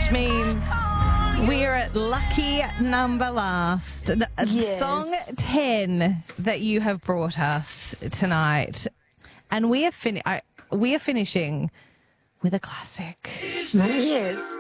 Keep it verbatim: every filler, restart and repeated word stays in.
which means we're at lucky number last. Yes. Song ten that you have brought us tonight. And we are, fin- I, we are finishing with a classic. Yes.